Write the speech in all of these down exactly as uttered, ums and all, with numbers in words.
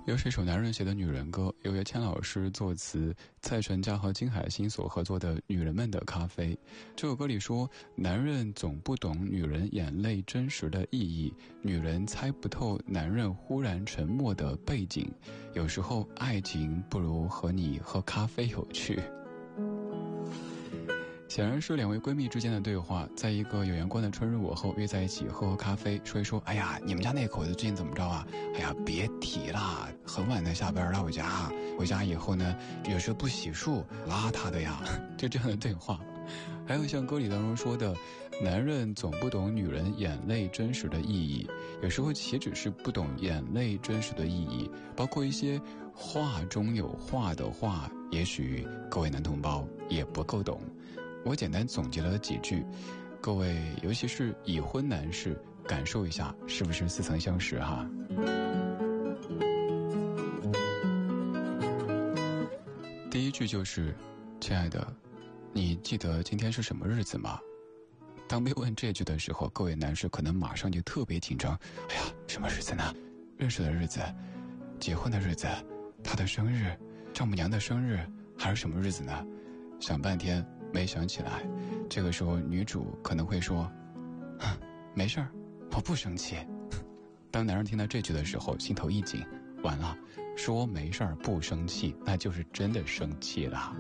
又是一首男人写的女人歌，由叶谦老师作词，蔡淳佳和金海心所合作的《女人们的咖啡》。这首歌里说，男人总不懂女人眼泪真实的意义，女人猜不透男人忽然沉默的背景，有时候爱情不如和你喝咖啡有趣。显然是两位闺蜜之间的对话，在一个有阳光的春日午后约在一起喝喝咖啡，说一说，哎呀，你们家那口子最近怎么着啊？哎呀，别提了，很晚才下班到我家，回家以后呢，有时候不洗漱，邋遢的呀，就这样的对话。还有像歌里当中说的，男人总不懂女人眼泪真实的意义，有时候岂止是不懂眼泪真实的意义，包括一些话中有话的话，也许各位男同胞也不够懂。我简单总结了几句，各位尤其是已婚男士感受一下，是不是似曾相识哈？第一句就是，亲爱的，你记得今天是什么日子吗？当被问这句的时候，各位男士可能马上就特别紧张，哎呀，什么日子呢？认识的日子，结婚的日子，他的生日，丈母娘的生日，还是什么日子呢？想半天没想起来。这个时候女主可能会说，没事儿，我不生气。当男人听到这句的时候，心头一紧，完了，说没事儿不生气，那就是真的生气了。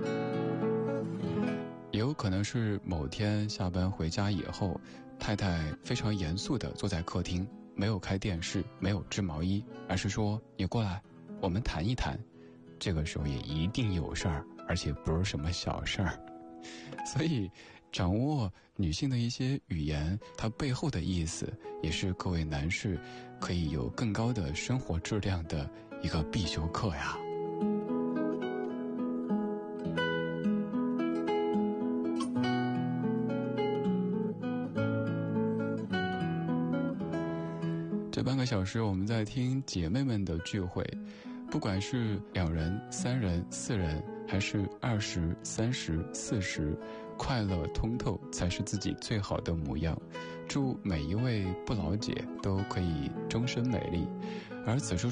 也有可能是某天下班回家以后，太太非常严肃地坐在客厅，没有开电视，没有织毛衣，而是说，你过来，我们谈一谈。这个时候也一定有事儿，而且不是什么小事儿。所以掌握女性的一些语言，它背后的意思，也是各位男士可以有更高的生活质量的一个必修课呀。这半个小时我们在听姐妹们的聚会，不管是两人、三人、四人，还是二十、三十、四十，快乐通透才是自己最好的模样。祝每一位不老姐都可以终身美丽。而此处